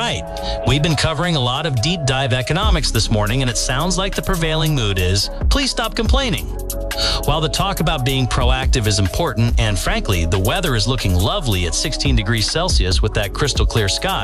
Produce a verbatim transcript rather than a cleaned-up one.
right. We've been covering a lot of deep dive economics this morning, and it sounds like the prevailing mood is, please stop complaining. While the talk about being proactive is important, and frankly, the weather is looking lovely at sixteen degrees Celsius with that crystal clear sky,